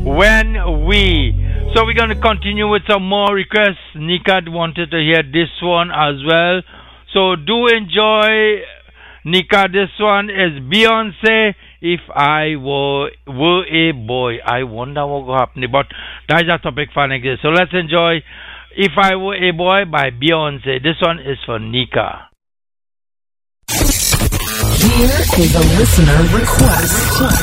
When We. So we're going to continue with some more requests. Nika wanted to hear this one as well. So do enjoy, Nika. This one is Beyonce, If I Were a Boy. I wonder what will happen. But that's a topic for next day. So let's enjoy If I Were a Boy by Beyonce. This one is for Nika. Here is a listener request.